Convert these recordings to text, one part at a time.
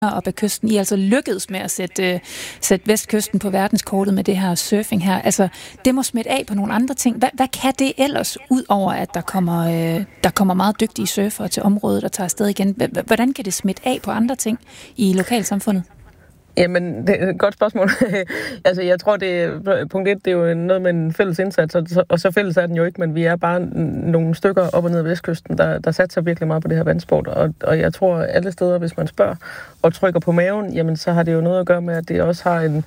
op ad kysten. I er altså lykkedes med at sætte vestkysten på verdenskortet med det her surfing her. Altså, det må smitte af på nogle andre ting. Hvad kan det ellers, ud over at der kommer meget dygtige surfere til området og tager afsted igen? Hvordan kan det smitte af på andre ting i lokalsamfundet? Jamen, det er et godt spørgsmål. Altså, jeg tror, punkt 1, det er jo noget med en fælles indsats, og så fælles er den jo ikke, men vi er bare nogle stykker op og ned af vestkysten, der satser virkelig meget på det her vandsport, og jeg tror, alle steder, hvis man spørger og trykker på maven, jamen, så har det jo noget at gøre med, at det også har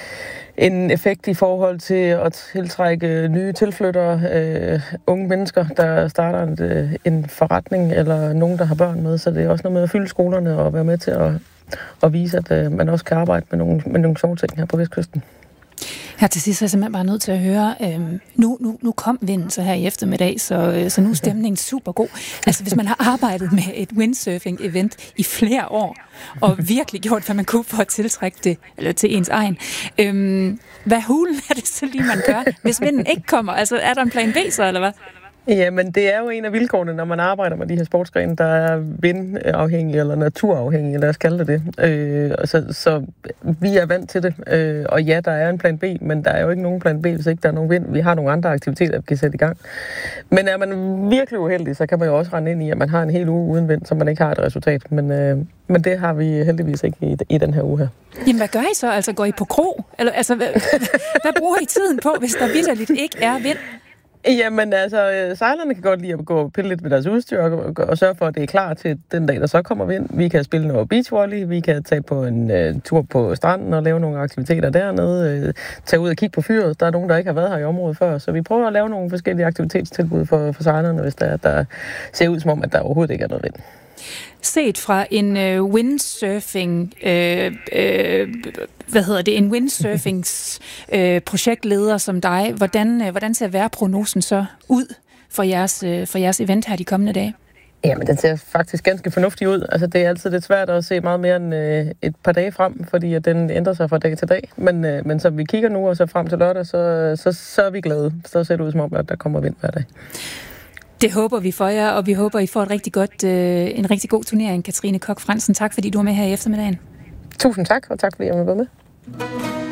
en effekt i forhold til at tiltrække nye tilflyttere, unge mennesker, der starter en forretning, eller nogen, der har børn med, så det er også noget med at fylde skolerne og være med til at vise, at man også kan arbejde med nogle sjove ting her på vestkysten. Her til sidst er jeg simpelthen bare nødt til at høre, nu kom vinden så her i eftermiddag, så nu er stemningen super god. Altså hvis man har arbejdet med et windsurfing-event i flere år, og virkelig gjort, hvad man kunne for at tiltrække det eller til ens egen, hvad hulen er det så lige, man gør, hvis vinden ikke kommer? Altså er der en plan B så, eller hvad? Jamen, det er jo en af vilkårene, når man arbejder med de her sportsgrene, der er vindafhængige eller naturafhængige, lad os kalde det. Så vi er vant til det. Og ja, der er en plan B, men der er jo ikke nogen plan B, hvis ikke der er nogen vind. Vi har nogle andre aktiviteter, vi kan sætte i gang. Men er man virkelig uheldig, så kan man jo også rende ind i, at man har en hel uge uden vind, så man ikke har et resultat. Men det har vi heldigvis ikke i den her uge her. Jamen, hvad gør I så? Altså, går I på kro? Eller, altså, hvad bruger I tiden på, hvis der vitterligt ikke er vind? Jamen altså, sejlerne kan godt lide at gå og pille lidt med deres udstyr og sørge for, at det er klar til den dag, der så kommer vind. Vi kan spille noget beachvolley, vi kan tage på en tur på stranden og lave nogle aktiviteter dernede, tage ud og kigge på fyret. Der er nogen, der ikke har været her i området før, så vi prøver at lave nogle forskellige aktivitetstilbud for sejlerne, hvis der ser ud som om, at der overhovedet ikke er noget vind. Set fra en windsurfing, en windsurfings projektleder som dig, hvordan ser vejrprognosen så ud for jeres event her de kommende dage? Jamen, den ser faktisk ganske fornuftig ud. Altså, det er altid lidt svært at se meget mere end et par dage frem, fordi at den ændrer sig fra dag til dag. Men så vi kigger nu og så frem til lørdag, så er vi glade. Så ser det ud som om, at der kommer vind hver dag. Det håber vi for jer, og vi håber, I får en rigtig god turnering, Katrine Koch Frandsen. Tak, fordi du var med her i eftermiddagen. Tusind tak, og tak fordi jeg var med.